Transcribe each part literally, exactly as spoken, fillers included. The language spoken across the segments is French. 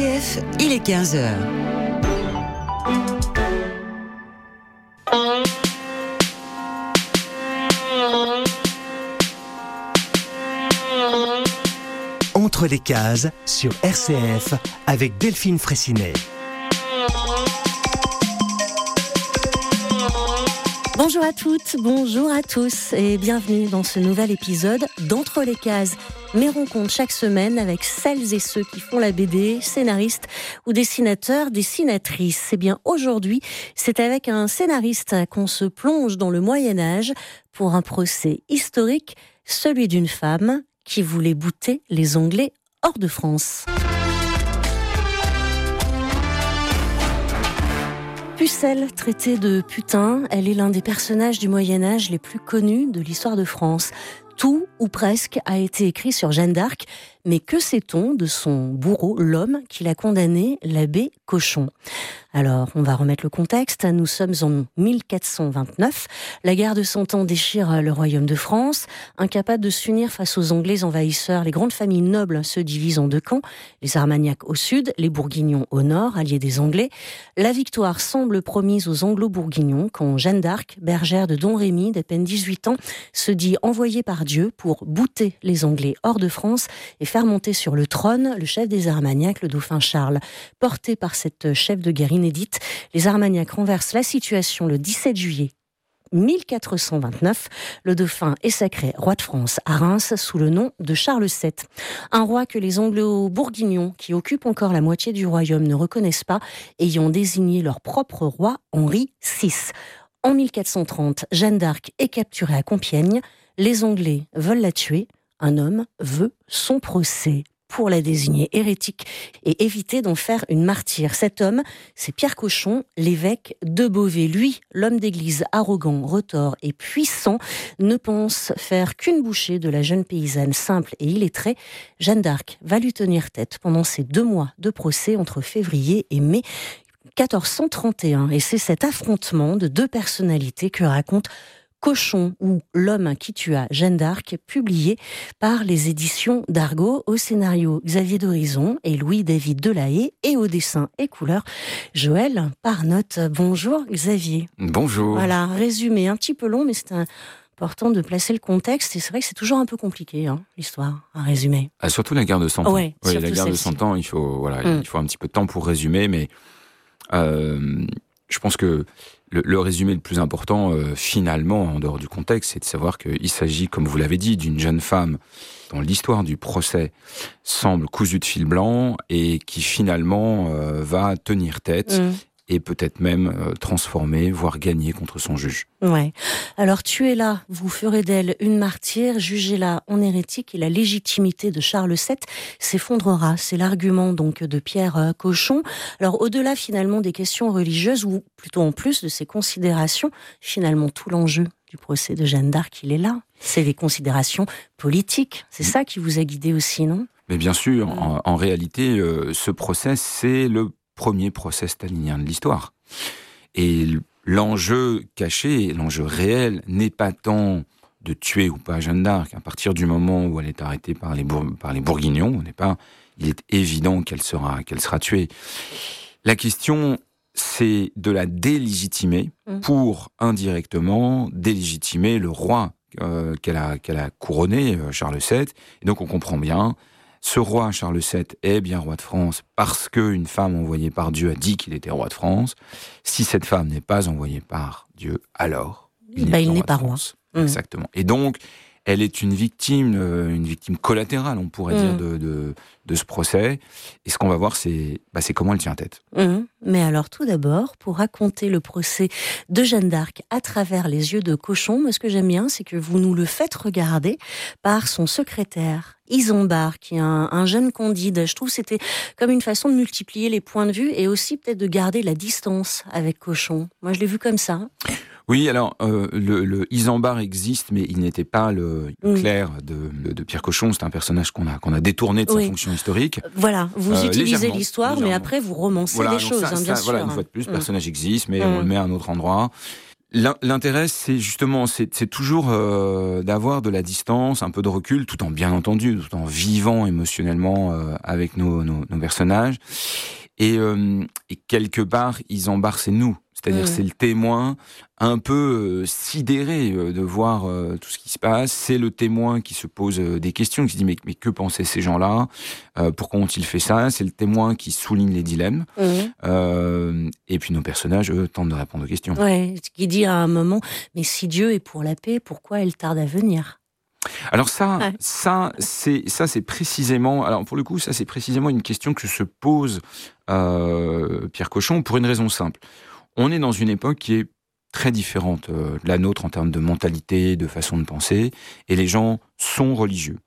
F, il est quinze heures. Entre les cases sur R C F avec Delphine Fraissinet. Bonjour à toutes, bonjour à tous et bienvenue dans ce nouvel épisode d'Entre les cases. Mes rencontres chaque semaine avec celles et ceux qui font la B D, scénaristes ou dessinateurs, dessinatrices. Et bien aujourd'hui, c'est avec un scénariste qu'on se plonge dans le Moyen-Âge pour un procès historique, celui d'une femme qui voulait bouter les Anglais hors de France. Pucelle, traitée de putain, elle est l'un des personnages du Moyen-Âge les plus connus de l'histoire de France. Tout, ou presque, a été écrit sur Jeanne d'Arc, mais que sait-on de son bourreau, l'homme qui l'a condamné, l'abbé Cochon ? Alors, on va remettre le contexte. Nous sommes en mille quatre cent vingt-neuf. La guerre de Cent Ans déchire le royaume de France. Incapables de s'unir face aux Anglais envahisseurs, les grandes familles nobles se divisent en deux camps. Les Armagnacs au sud, les Bourguignons au nord, alliés des Anglais. La victoire semble promise aux Anglo-Bourguignons quand Jeanne d'Arc, bergère de Don Rémy, d'à peine dix-huit ans, se dit envoyée par Dieu pour bouter les Anglais hors de France et faire monter sur le trône le chef des Armagnacs, le dauphin Charles. Porté par cette chef de guerre inédite, les Armagnacs renversent la situation le dix-sept juillet mille quatre cent vingt-neuf. Le dauphin est sacré roi de France à Reims sous le nom de Charles sept. Un roi que les Anglo-Bourguignons, qui occupent encore la moitié du royaume, ne reconnaissent pas, ayant désigné leur propre roi Henri six. En mille quatre cent trente, Jeanne d'Arc est capturée à Compiègne. Les Anglais veulent la tuer. Un homme veut son procès pour la désigner hérétique et éviter d'en faire une martyre. Cet homme, c'est Pierre Cochon, l'évêque de Beauvais. Lui, l'homme d'église arrogant, retors et puissant, ne pense faire qu'une bouchée de la jeune paysanne simple et illettrée. Jeanne d'Arc va lui tenir tête pendant ces deux mois de procès entre février et mai quatorze cent trente et un. Et c'est cet affrontement de deux personnalités que raconte Cochon ou L'homme qui tua Jeanne d'Arc, publié par les éditions d'Argo, au scénario Xavier Dorison et Louis-David Delahaye, et au dessin et couleur Joël Parnotte. Bonjour Xavier. Bonjour. Voilà, résumé un petit peu long, mais c'est important de placer le contexte, et c'est vrai que c'est toujours un peu compliqué, hein, l'histoire, à résumer. Ah, surtout la guerre de Cent Ans. Ouais, oui, la guerre celle-ci. de Cent Ans, il faut, voilà, Mm. il faut un petit peu de temps pour résumer, mais euh, je pense que le, le résumé le plus important, euh, finalement, en dehors du contexte, c'est de savoir qu'il s'agit, comme vous l'avez dit, d'une jeune femme dont l'histoire du procès semble cousue de fil blanc et qui finalement euh, va tenir tête Mm. et peut-être même euh, transformer, voire gagner contre son juge. Ouais. Alors, tuez-la, vous ferez d'elle une martyre, jugez-la en hérétique, et la légitimité de Charles sept s'effondrera. C'est l'argument donc de Pierre euh, Cochon. Alors, au-delà finalement des questions religieuses, ou plutôt en plus de ces considérations, finalement tout l'enjeu du procès de Jeanne d'Arc, il est là. C'est les considérations politiques. C'est ça qui vous a guidé aussi, non ? Mais bien sûr, en, en réalité, euh, ce procès, c'est le premier procès stalinien de l'histoire. Et l'enjeu caché, l'enjeu réel, n'est pas tant de tuer ou pas Jeanne d'Arc. À partir du moment où elle est arrêtée par les, Bour- par les Bourguignons, on n'est pas, il est évident qu'elle sera, qu'elle sera tuée. La question, c'est de la délégitimer Mmh. pour indirectement délégitimer le roi euh, qu'elle a, qu'elle a couronné, euh, Charles sept. Et donc on comprend bien, ce roi Charles sept est bien roi de France parce qu'une femme envoyée par Dieu a dit qu'il était roi de France. Si cette femme n'est pas envoyée par Dieu, alors il Bah, n'est il pas n'est roi pas de roi. France. Mmh. Exactement. Et donc, elle est une victime, euh, une victime collatérale, on pourrait Mmh. dire, de, de, de ce procès. Et ce qu'on va voir, c'est, bah, c'est comment elle tient tête. Mmh. Mais alors, tout d'abord, pour raconter le procès de Jeanne d'Arc à travers les yeux de Cochon, moi, ce que j'aime bien, c'est que vous nous le faites regarder par son secrétaire, Isambard, qui est un, un jeune Candide. Je trouve que c'était comme une façon de multiplier les points de vue et aussi peut-être de garder la distance avec Cochon. Moi, je l'ai vu comme ça. Oui, alors, euh, le, le Isambard existe, mais il n'était pas le Mm. clerc de, de Pierre Cochon. C'est un personnage qu'on a, qu'on a détourné de sa Oui. fonction historique. Voilà, vous Euh, utilisez légèrement, l'histoire, mais légèrement. après vous romancez Voilà, les donc choses, ça, hein, bien ça, sûr. Voilà, une fois de plus, le Mm. personnage existe, mais Mm. on le met à un autre endroit. L'intérêt, c'est justement, c'est, c'est toujours euh, d'avoir de la distance, un peu de recul, tout en bien entendu, tout en vivant émotionnellement euh, avec nos, nos, nos personnages. Et, euh, et quelque part, ils embarquent, c'est nous. C'est-à-dire, mmh. c'est le témoin un peu euh, sidéré euh, de voir euh, tout ce qui se passe. C'est le témoin qui se pose euh, des questions, qui se dit mais, mais que pensaient ces gens-là, euh, pourquoi ont-ils fait ça? C'est le témoin qui souligne les dilemmes. Mmh. Euh, et puis nos personnages, eux, tentent de répondre aux questions. Ouais, qui dit à un moment, mais si Dieu est pour la paix, pourquoi elle tarde à venir? Alors ça, ouais. ça, c'est ça, c'est précisément. Alors pour le coup, ça, c'est précisément une question que se pose euh, Pierre Cochon pour une raison simple. On est dans une époque qui est très différente euh, de la nôtre en termes de mentalité, de façon de penser, et les gens sont religieux.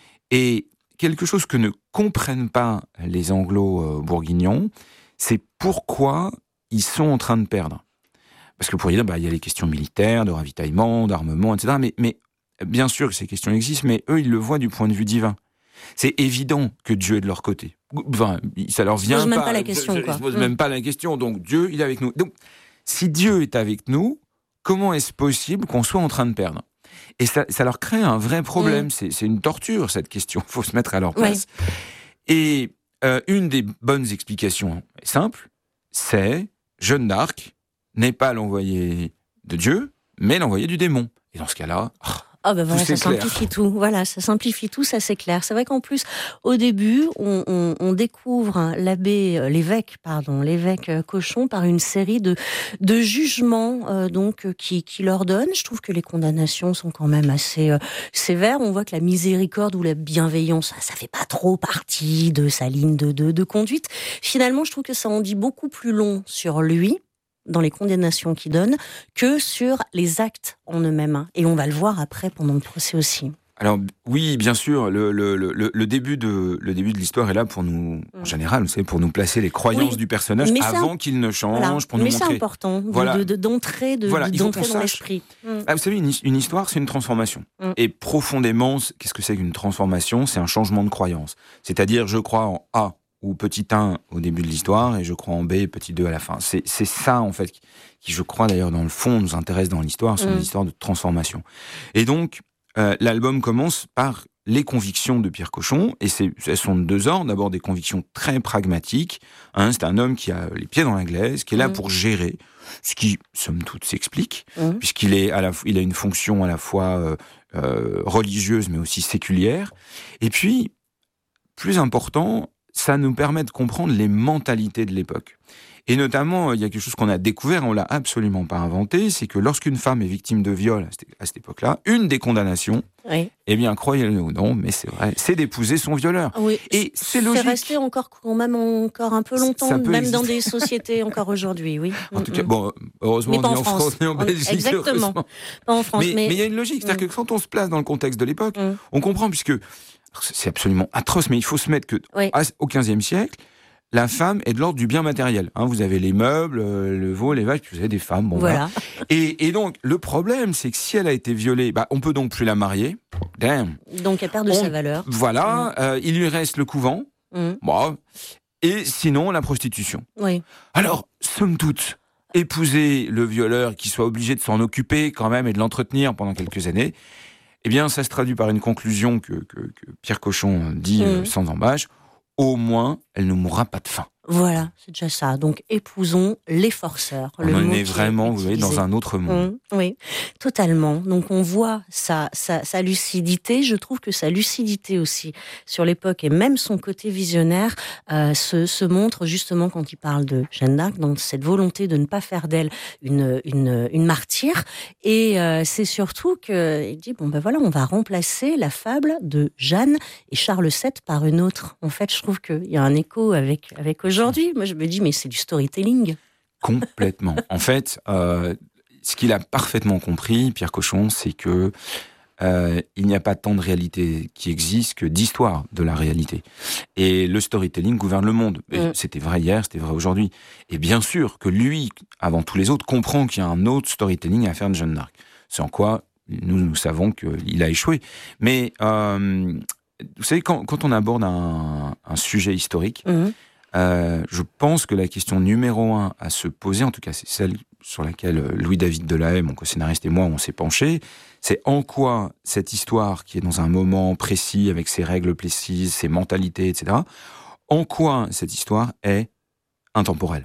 Et quelque chose que ne comprennent pas les anglo-bourguignons, c'est pourquoi ils sont en train de perdre. Parce que vous pourriez dire, bah, il y a les questions militaires, de ravitaillement, d'armement, et cetera. Mais, mais bien sûr que ces questions existent, mais eux, ils le voient du point de vue divin. C'est évident que Dieu est de leur côté. Enfin, ça leur vient pas. Ils ne se posent même pas, pas la question. Ils ne se posent même pas la question. Donc Dieu, il est avec nous. Donc, si Dieu est avec nous, comment est-ce possible qu'on soit en train de perdre? Et ça, ça leur crée un vrai problème. Mmh. C'est, c'est une torture, cette question. Il faut se mettre à leur place. Oui. Et euh, une des bonnes explications simples, c'est Jeanne d'Arc n'est pas l'envoyé de Dieu, mais l'envoyé du démon. Et dans ce cas-là... Oh, Ah ben voilà, ça clair. simplifie tout. Voilà, ça simplifie tout, ça c'est clair. C'est vrai qu'en plus, au début, on, on, on découvre l'abbé, l'évêque, pardon, l'évêque Cochon par une série de de jugements euh, donc qui qui leur donnent. Je trouve que les condamnations sont quand même assez euh, sévères. On voit que la miséricorde ou la bienveillance, ça, ça fait pas trop partie de sa ligne de de, de conduite. Finalement, je trouve que ça en dit beaucoup plus long sur lui, dans les condamnations qu'il donne, que sur les actes en eux-mêmes. Et on va le voir après pendant le procès aussi. Alors oui, bien sûr, le, le, le, le, début, de, le début de l'histoire est là pour nous, en général, vous savez, pour nous placer les croyances oui, du personnage avant qu'il ne change, voilà. pour nous mais montrer. Mais c'est important de, voilà. de, de, d'entrer, de, voilà, de, d'entrer dans l'esprit. Mm. Ah, vous savez, une, une histoire, c'est une transformation. Mm. Et profondément, qu'est-ce que c'est qu'une transformation? C'est un changement de croyance. C'est-à-dire, je crois en A ou petit un au début de l'histoire, et je crois en B, petit deux à la fin. C'est, c'est ça, en fait, qui, qui, je crois, d'ailleurs, dans le fond, nous intéresse dans l'histoire, c'est mmh. une histoire de transformation. Et donc, euh, l'album commence par les convictions de Pierre Cochon, et c'est, elles sont de deux ordres. D'abord, des convictions très pragmatiques. Hein, c'est un homme qui a les pieds dans la glaise, qui est là mmh. pour gérer, ce qui, somme toute, s'explique, mmh. puisqu'il est à la, il a une fonction à la fois euh, euh, religieuse, mais aussi séculière. Et puis, plus important, ça nous permet de comprendre les mentalités de l'époque. Et notamment, il y a quelque chose qu'on a découvert, on l'a absolument pas inventé, c'est que lorsqu'une femme est victime de viol à cette, à cette époque-là, une des condamnations, oui. eh bien, croyez-le ou non, mais c'est vrai, c'est d'épouser son violeur. Oui, et c'est logique. C'est resté encore, quand même encore un peu longtemps, même exister. Dans des sociétés encore aujourd'hui, oui. En tout cas, bon, heureusement, on est en France et en Belgique. Exactement. Pas en France, mais, mais... mais il y a une logique, c'est-à-dire mm. que quand on se place dans le contexte de l'époque, mm. on comprend, puisque c'est absolument atroce, mais il faut se mettre que oui. au quinzième siècle, la femme est de l'ordre du bien matériel. Hein, vous avez les meubles, euh, le veau, les vaches, puis vous avez des femmes. Bon, voilà. voilà. Et, et donc, le problème, c'est que si elle a été violée, bah, on peut donc plus la marier. Damn. Donc, elle perd de on, sa valeur. Voilà. Mmh. Euh, il lui reste le couvent. Mmh. Bon. Et sinon, la prostitution. Oui. Alors, somme toute, épouser le violeur qui soit obligé de s'en occuper quand même et de l'entretenir pendant quelques années, eh bien, ça se traduit par une conclusion que, que, que Pierre Cochon dit mmh. euh, sans embâche. Au moins, elle ne mourra pas de faim. Voilà, c'est déjà ça. Donc, épousons les forceurs. On en est vraiment, vous voyez, dans un autre monde. Mmh, oui, totalement. Donc, on voit sa, sa, sa lucidité. Je trouve que sa lucidité aussi sur l'époque et même son côté visionnaire euh, se, se montre justement quand il parle de Jeanne d'Arc, dans cette volonté de ne pas faire d'elle une, une, une martyre. Et euh, c'est surtout qu'il dit, bon ben voilà, on va remplacer la fable de Jeanne et Charles sept par une autre. En fait, je trouve qu'il y a un écho avec, avec aujourd'hui. Aujourd'hui, moi je me dis, mais c'est du storytelling. Complètement. En fait, euh, ce qu'il a parfaitement compris, Pierre Cochon, c'est que euh, il n'y a pas tant de réalité qui existe que d'histoire de la réalité. Et le storytelling gouverne le monde. Et mmh. C'était vrai hier, c'était vrai aujourd'hui. Et bien sûr que lui, avant tous les autres, comprend qu'il y a un autre storytelling à faire de Jeanne d'Arc. Sans quoi, nous, nous savons qu'il a échoué. Mais, euh, vous savez, quand, quand on aborde un, un sujet historique, mmh. Euh, je pense que la question numéro un à se poser, en tout cas c'est celle sur laquelle Louis-David Delahaye, mon co-scénariste et moi, on s'est penché, c'est en quoi cette histoire, qui est dans un moment précis, avec ses règles précises, ses mentalités, et cetera, en quoi cette histoire est intemporelle.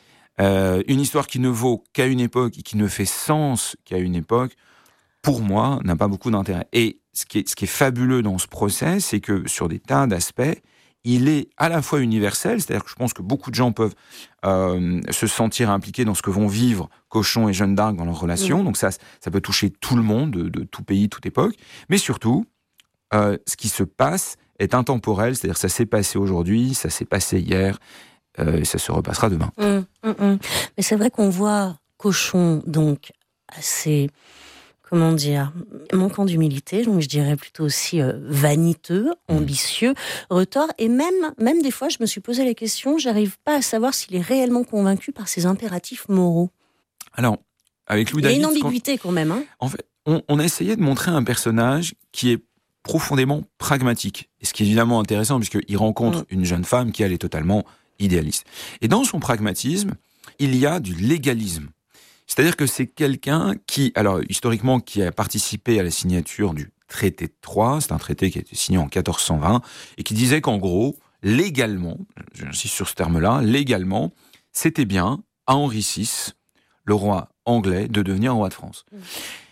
Euh, une histoire qui ne vaut qu'à une époque et qui ne fait sens qu'à une époque, pour moi, n'a pas beaucoup d'intérêt. Et ce qui est, ce qui est fabuleux dans ce procès, c'est que sur des tas d'aspects, il est à la fois universel, c'est-à-dire que je pense que beaucoup de gens peuvent euh, se sentir impliqués dans ce que vont vivre Cochon et Jeanne d'Arc dans leur relation, mmh. donc ça, ça peut toucher tout le monde, de, de tout pays, toute époque, mais surtout, euh, ce qui se passe est intemporel, c'est-à-dire que ça s'est passé aujourd'hui, ça s'est passé hier, euh, et ça se repassera demain. Mmh, mmh, mmh. Mais c'est vrai qu'on voit Cochon, donc, assez... comment dire, manquant d'humilité, donc je dirais plutôt aussi euh, vaniteux, ambitieux, retors, et même, même des fois, je me suis posé la question, j'arrive pas à savoir s'il est réellement convaincu par ses impératifs moraux. Alors, avec Louis David... Il y a une ambiguïté quand, quand même. Hein. En fait, on, on a essayé de montrer un personnage qui est profondément pragmatique, et ce qui est évidemment intéressant, puisqu'il rencontre mmh. une jeune femme qui, elle, est totalement idéaliste. Et dans son pragmatisme, il y a du légalisme. C'est-à-dire que c'est quelqu'un qui, alors historiquement, qui a participé à la signature du traité de Troyes, c'est un traité qui a été signé en quatorze cent vingt, et qui disait qu'en gros, légalement, j'insiste sur ce terme-là, légalement, c'était bien à Henri six, le roi anglais, de devenir roi de France. Mmh.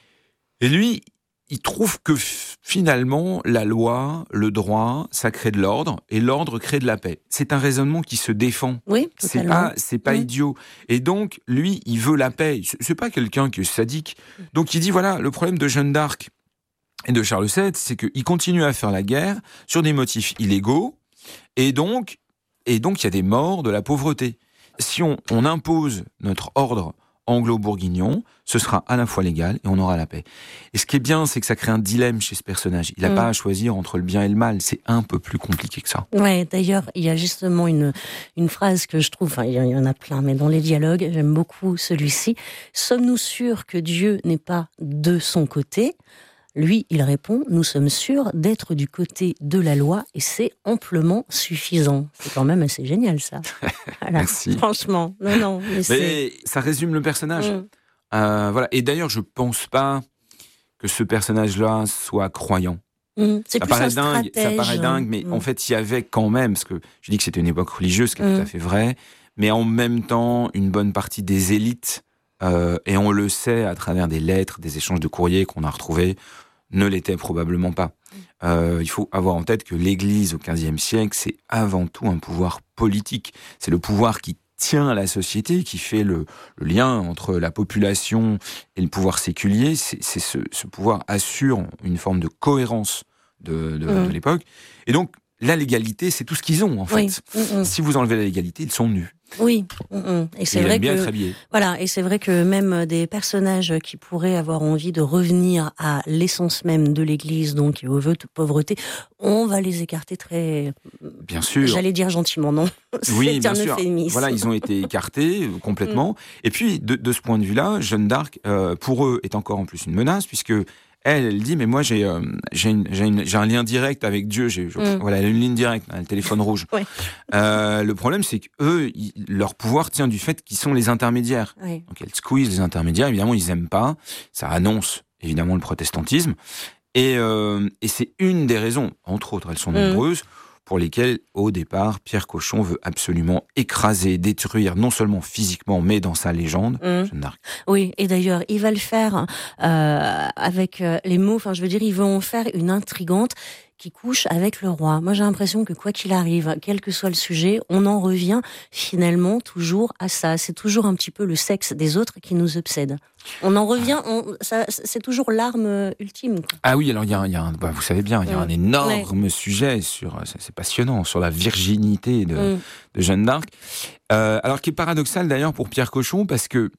Et lui, il trouve que finalement, la loi, le droit, ça crée de l'ordre, et l'ordre crée de la paix. C'est un raisonnement qui se défend. Oui, c'est pas, c'est pas oui. idiot. Et donc, lui, il veut la paix. C'est pas quelqu'un qui est sadique. Donc, il dit, voilà, le problème de Jeanne d'Arc et de Charles sept, c'est qu'il continue à faire la guerre sur des motifs illégaux, et donc, et donc, il y a des morts, de la pauvreté. Si on, on impose notre ordre anglo-bourguignon, ce sera à la fois légal et on aura la paix. Et ce qui est bien, c'est que ça crée un dilemme chez ce personnage. Il n'a mmh. pas à choisir entre le bien et le mal. C'est un peu plus compliqué que ça. Ouais, d'ailleurs, il y a justement une, une phrase que je trouve, enfin, il y en a plein, mais dans les dialogues, j'aime beaucoup celui-ci. Sommes-nous sûrs que Dieu n'est pas de son côté ? Lui, il répond, nous sommes sûrs d'être du côté de la loi et c'est amplement suffisant. C'est quand même assez génial, ça. Voilà. Merci. Franchement, non, non. Mais, mais c'est... ça résume le personnage. Mmh. Euh, voilà. Et d'ailleurs, je pense pas que ce personnage-là soit croyant. Mmh. C'est ça plus paraît un dingue, stratège. ça paraît dingue, mais mmh. en fait, il y avait quand même, parce que je dis que c'était une époque religieuse, ce qui est mmh. tout à fait vrai, mais en même temps, une bonne partie des élites, euh, et on le sait à travers des lettres, des échanges de courriers qu'on a retrouvés, ne l'était probablement pas. Euh, il faut avoir en tête que l'Église au quinzième siècle, c'est avant tout un pouvoir politique. C'est le pouvoir qui tient la société, qui fait le, le lien entre la population et le pouvoir séculier. C'est, c'est ce, ce pouvoir assure une forme de cohérence de, de, mmh. de l'époque. Et donc, la légalité, c'est tout ce qu'ils ont, en fait. Oui. Mmh. Si vous enlevez la légalité, ils sont nus. Oui, et c'est et vrai bien que être habillé. Voilà, et c'est vrai que même des personnages qui pourraient avoir envie de revenir à l'essence même de l'Église, donc au vœu de pauvreté, on va les écarter très. Bien sûr. J'allais dire gentiment, non. Oui, c'est bien un sûr. euphémisme. Voilà, ils ont été écartés complètement. Et puis, de, de ce point de vue-là, Jeanne d'Arc, euh, pour eux, est encore en plus une menace, puisque Elle, elle dit, mais moi, j'ai, euh, j'ai, une, j'ai, une, j'ai un lien direct avec Dieu. J'ai, je, mm. Voilà, elle a une ligne directe, hein, le téléphone rouge. Ouais. Euh, le problème, c'est qu'eux, ils, leur pouvoir tient du fait qu'ils sont les intermédiaires. Ouais. Donc, elles squeezent les intermédiaires. Évidemment, ils aiment pas. Ça annonce, évidemment, le protestantisme. Et, euh, et c'est une des raisons, entre autres, elles sont mm. nombreuses, pour lesquelles, au départ, Pierre Cochon veut absolument écraser, détruire, non seulement physiquement, mais dans sa légende, mmh. Jeanne d'Arc. Oui, et d'ailleurs, il va le faire euh, avec euh, les mots, enfin, je veux dire, il veut en faire une intrigante qui couche avec le roi. Moi, j'ai l'impression que quoi qu'il arrive, quel que soit le sujet, on en revient finalement toujours à ça. C'est toujours un petit peu le sexe des autres qui nous obsède. On en revient, on, ça, c'est toujours l'arme ultime. Quoi. Ah oui, alors il y a, y a un, bah, vous savez bien, il y a mmh. un énorme ouais. sujet sur, c'est, c'est passionnant, sur la virginité de, mmh. de Jeanne d'Arc. Euh, alors qui est paradoxal d'ailleurs pour Pierre Cochon, parce que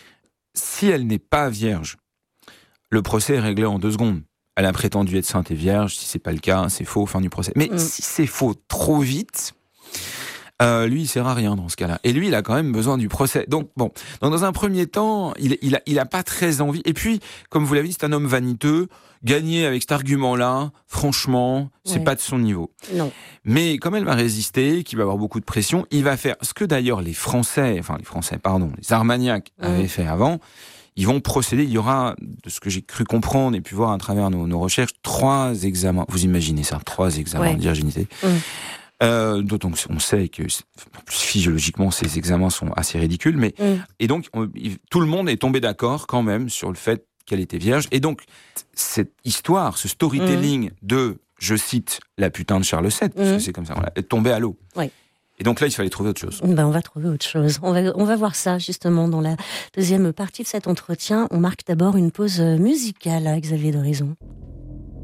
si elle n'est pas vierge, le procès est réglé en deux secondes. Elle a prétendu être sainte et vierge, si c'est pas le cas, c'est faux, fin du procès. Mais mmh. si c'est faux trop vite, Euh, lui, il sert à rien dans ce cas-là. Et lui, il a quand même besoin du procès. Donc, bon, dans un premier temps, il, il, a, il a pas très envie. Et puis, comme vous l'avez dit, c'est un homme vaniteux. Gagner avec cet argument-là, franchement, c'est ouais. pas de son niveau. Non. Mais comme elle va résister, qu'il va avoir beaucoup de pression, il va faire ce que d'ailleurs les Français, enfin les Français, pardon, les Armagnacs mmh. avaient fait avant. Ils vont procéder, il y aura, de ce que j'ai cru comprendre et pu voir à travers nos, nos recherches, trois examens. Vous imaginez ça, trois examens ouais. de virginité. Mmh. Euh, d'autant qu'on sait que physiologiquement ces examens sont assez ridicules, mais mmh. et donc on, tout le monde est tombé d'accord quand même sur le fait qu'elle était vierge. Et donc cette histoire, ce storytelling mmh. de, je cite, la putain de Charles sept, mmh. parce que c'est comme ça, voilà, est tombé à l'eau. Ouais. Et donc là, il fallait trouver autre chose. Ben, on va trouver autre chose. On va, on va voir ça, justement, dans la deuxième partie de cet entretien. On marque d'abord une pause musicale à Xavier d'Horizon.